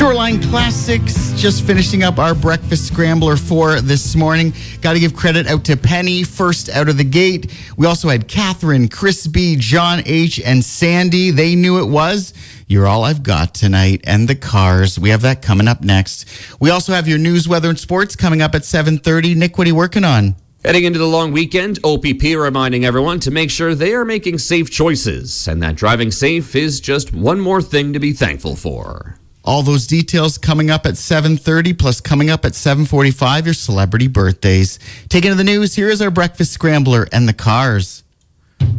Shoreline Classics, just finishing up our breakfast scrambler for this morning. Got to give credit out to Penny, first out of the gate. We also had Catherine, Chris B, John H, and Sandy. They knew it was You're All I've Got Tonight, and the Cars. We have that coming up next. We also have your news, weather, and sports coming up at 7:30. Nick, what are you working on? Heading into the long weekend, OPP reminding everyone to make sure they are making safe choices, and that driving safe is just one more thing to be thankful for. All those details coming up at 7:30, plus coming up at 7:45, your celebrity birthdays. Taking to the news, here is our breakfast scrambler and the Cars.